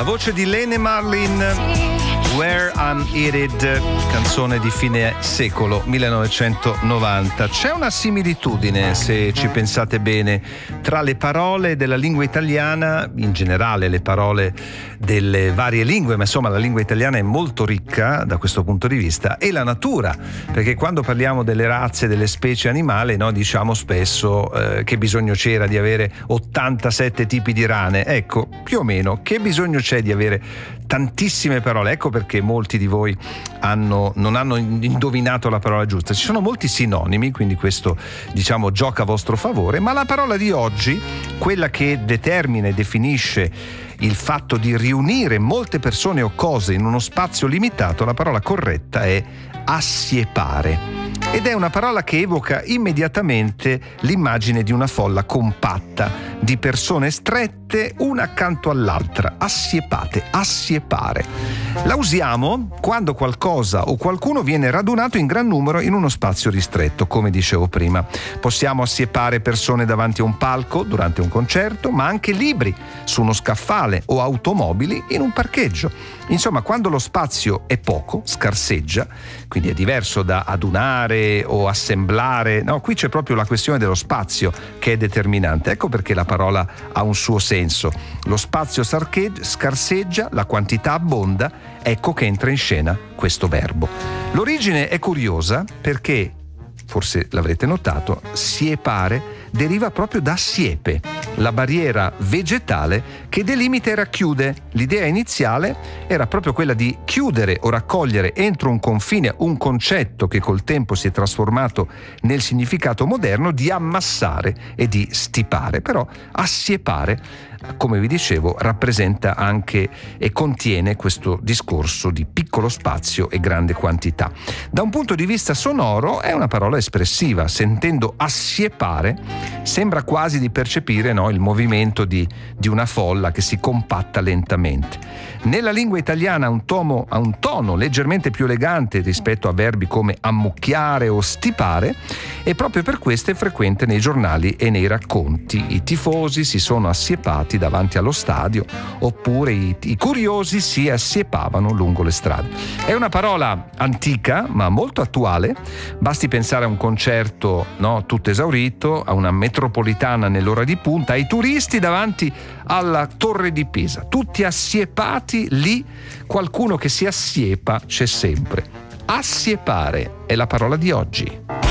La voce di Lene Marlin, Where I'm Headed, canzone di fine secolo 1990. C'è una similitudine, se ci pensate bene, tra le parole della lingua italiana, in generale le parole delle varie lingue, ma insomma la lingua italiana è molto ricca da questo punto di vista, e la natura, perché quando parliamo delle razze, delle specie animali, no, diciamo spesso che bisogno c'era di avere 87 tipi di rane. Ecco, più o meno, che bisogno c'è di avere tantissime parole? Ecco perché molti di voi non hanno indovinato la parola giusta. Ci sono molti sinonimi, quindi questo, diciamo, gioca a vostro favore, ma la parola di oggi, quella che determina e definisce il fatto di riunire molte persone o cose in uno spazio limitato, la parola corretta è assiepare. Ed è una parola che evoca immediatamente l'immagine di una folla compatta, di persone strette una accanto all'altra, assiepate, assiepare. La usiamo quando qualcosa o qualcuno viene radunato in gran numero in uno spazio ristretto, come dicevo prima. Possiamo assiepare persone davanti a un palco durante un concerto, ma anche libri su uno scaffale o automobili in un parcheggio. Insomma, quando lo spazio è poco, scarseggia, quindi è diverso da adunare o assemblare. No, qui c'è proprio la questione dello spazio che è determinante. Ecco perché la parola ha un suo senso. Lo spazio scarseggia, la quantità abbonda, ecco che entra in scena questo verbo. L'origine è curiosa perché, forse l'avrete notato, siepare deriva proprio da siepe, la barriera vegetale che delimita e racchiude. L'idea iniziale era proprio quella di chiudere o raccogliere entro un confine un concetto che col tempo si è trasformato nel significato moderno di ammassare e di stipare. Però assiepare, come vi dicevo, rappresenta anche e contiene questo discorso di piccolo spazio e grande quantità. Da un punto di vista sonoro è una parola espressiva. Sentendo assiepare sembra quasi di percepire, no, il movimento di una folla che si compatta lentamente. Nella lingua italiana ha un tono leggermente più elegante rispetto a verbi come ammucchiare o stipare, e proprio per questo è frequente nei giornali e nei racconti. I tifosi si sono assiepati davanti allo stadio, oppure i curiosi si assiepavano lungo le strade. È una parola antica ma molto attuale. Basti pensare a un concerto, no, tutto esaurito, a una metropolitana nell'ora di punta, ai turisti davanti alla Torre di Pisa, tutti assiepati lì. Qualcuno che si assiepa c'è sempre. Assiepare è la parola di oggi.